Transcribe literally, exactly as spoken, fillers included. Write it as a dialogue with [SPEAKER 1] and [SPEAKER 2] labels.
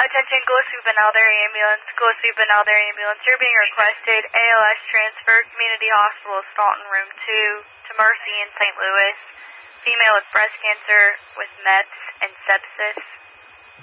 [SPEAKER 1] Attention, Gillespie Benalder Ambulance. Gillespie Benalder Ambulance. You're being requested A L S transfer, Community Hospital, Staunton, Room two, to Mercy in Saint Louis. Female with breast cancer with mets and sepsis.